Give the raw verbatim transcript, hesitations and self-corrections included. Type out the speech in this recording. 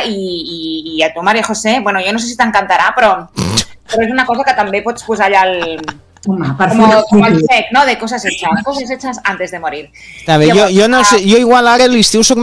i, i, i a tu, Maria José, bueno, jo no sé si t'encantarà, però, però és una cosa que també pots posar allà al... Home, per como, fer como el check, ¿no? De cosas hechas, cosas hechas antes de morir. Està bé, jo, jo no sé, jo igual ara a l'estiu soc